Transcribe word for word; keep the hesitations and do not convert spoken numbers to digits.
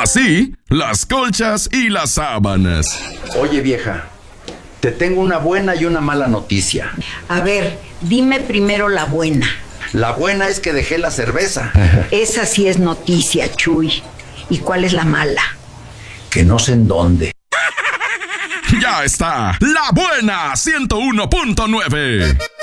Así, las colchas y las sábanas. Oye, vieja, te tengo una buena y una mala noticia. A ver, dime primero la buena. La buena es que dejé la cerveza. Esa sí es noticia, Chuy. ¿Y cuál es la mala? Que no sé en dónde. Ya está, La Buena ciento uno punto nueve.